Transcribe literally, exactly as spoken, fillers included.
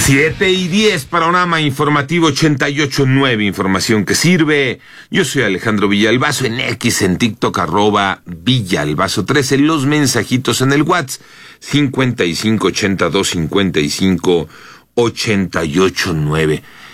Siete y diez, Panorama Informativo ochenta y ocho punto nueve, información que sirve. Yo soy Alejandro Villalbazo, en X, en TikTok, arroba Villalbazo trece, los mensajitos en el WhatsApp, cincuenta y cinco ochenta y dos cincuenta y cinco ochenta y ocho nueve.